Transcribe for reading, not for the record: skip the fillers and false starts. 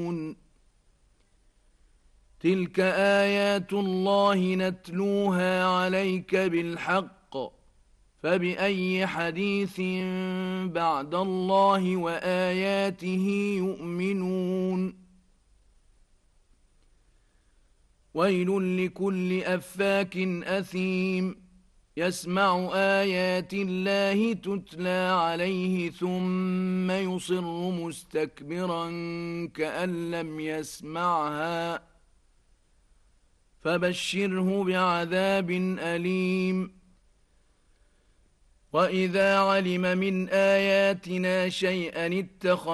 تلك آيات الله نتلوها عليك بالحق فبأي حديث بعد الله وآياته يؤمنون ويل لكل أفاك أثيم يسمع آيات الله تتلى عليه ثم يصر مستكبرا كأن لم يسمعها فبشره بعذاب أليم وإذا علم من آياتنا شيئا اتخذ